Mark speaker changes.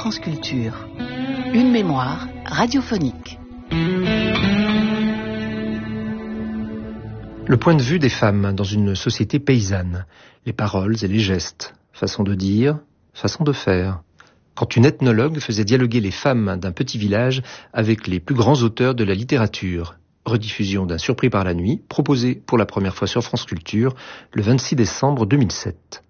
Speaker 1: France Culture. Une mémoire radiophonique.
Speaker 2: Le point de vue des femmes dans une société paysanne. Les paroles et les gestes. Façon de dire, façon de faire. Quand une ethnologue faisait dialoguer les femmes d'un petit village avec les plus grands auteurs de la littérature. Rediffusion d'un Surpris par la nuit, proposé pour la première fois sur France Culture le 26 décembre 2007.